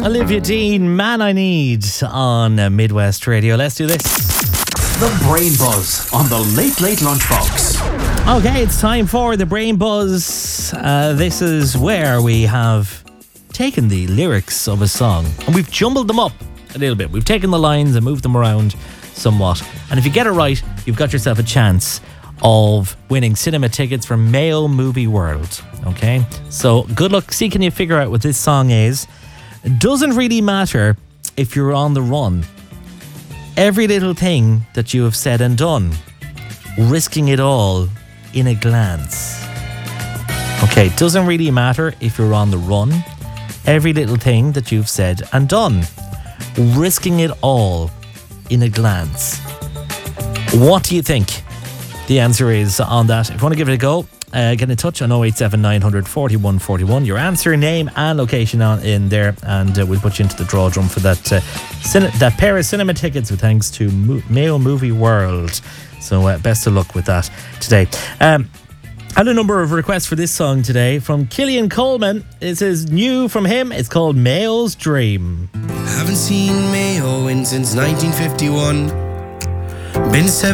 Olivia Dean, Man I Need on Midwest Radio. Let's do this. The Brain Buzz on the Late Late Lunchbox. Okay, it's time for the Brain Buzz. This is where we have taken the lyrics of a song and we've jumbled them up a little bit. We've taken the lines and moved them around somewhat. And if you get it right, you've got yourself a chance of winning cinema tickets for Mayo Movie World. Okay, so good luck. See, can you figure out what this song is? It doesn't really matter if you're on the run. Every little thing that you have said and done, risking it all in a glance. Okay, it doesn't really matter if you're on the run. Every little thing that you've said and done, risking it all in a glance. What do you think the answer is on that? If you want to give it a go, get in touch on 087 900 41 41. Your answer, name and location in there, and we'll put you into the draw drum for that pair of cinema tickets with thanks to Mayo Movie World. So best of luck with that today. Had a number of requests for this song today from Killian Coleman. This is new from him. It's called Mayo's Dream. Haven't seen Mayo in since 1951. Been